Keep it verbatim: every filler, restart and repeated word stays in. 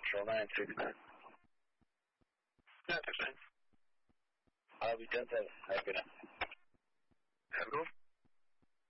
Central nine six nine. Yeah, that's fine. I'll be done seven. Have a good night.